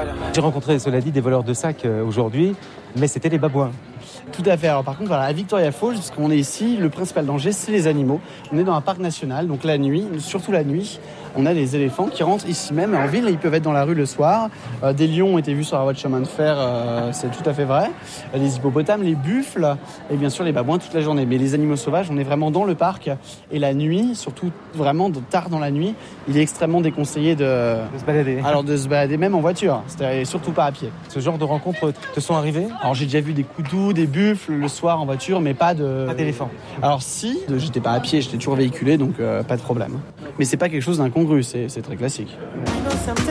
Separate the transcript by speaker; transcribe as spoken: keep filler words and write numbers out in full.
Speaker 1: J'ai rencontré, cela dit, des voleurs de sacs euh, aujourd'hui, mais c'était les babouins.
Speaker 2: Tout à fait. Alors par contre, voilà, à Victoria Falls, parce qu'on est ici, le principal danger, c'est les animaux. On est dans un parc national, donc la nuit, surtout la nuit, on a des éléphants qui rentrent ici même en ville. Ils peuvent être dans la rue le soir. Euh, des lions ont été vus sur la voie de chemin de fer, euh, c'est tout à fait vrai. Euh, les hippopotames, les buffles et bien sûr les babouins toute la journée. Mais les animaux sauvages, on est vraiment dans le parc. Et la nuit, surtout vraiment tard dans la nuit, il est extrêmement déconseillé de,
Speaker 1: De se balader.
Speaker 2: alors de se balader même en voiture, c'est-à-dire surtout pas à pied.
Speaker 1: Ce genre de rencontres te sont arrivées?
Speaker 2: Alors j'ai déjà vu des coutous, des buffles le soir en voiture, mais pas de...
Speaker 1: Pas d'éléphant.
Speaker 2: Alors si, j'étais pas à pied, j'étais toujours véhiculé, donc euh, pas de problème. Mais c'est pas quelque chose d'incongru, c'est, c'est très classique.